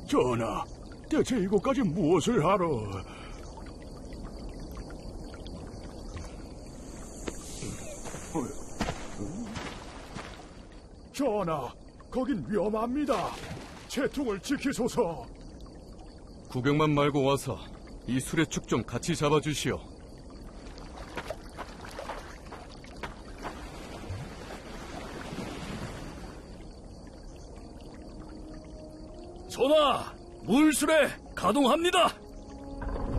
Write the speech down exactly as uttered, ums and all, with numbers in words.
전하, 대체 이곳까지 무엇을 하러? 전하, 거긴 위험합니다. 채통을 지키소서. 구경만 말고 와서 이 수레축 좀 같이 잡아주시오. 전하, 물수레 가동합니다.